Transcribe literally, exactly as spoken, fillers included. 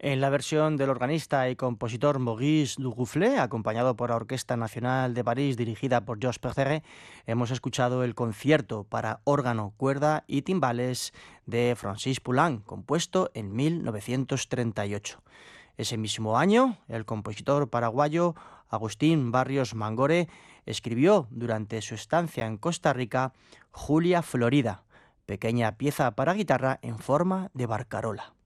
En la versión del organista y compositor Maurice Dugouflet, acompañado por la Orquesta Nacional de París dirigida por Georges Perthere, hemos escuchado el concierto para órgano, cuerda y timbales de Francis Poulenc, compuesto en mil novecientos treinta y ocho. Ese mismo año, el compositor paraguayo Agustín Barrios Mangore escribió durante su estancia en Costa Rica Julia Florida, pequeña pieza para guitarra en forma de barcarola.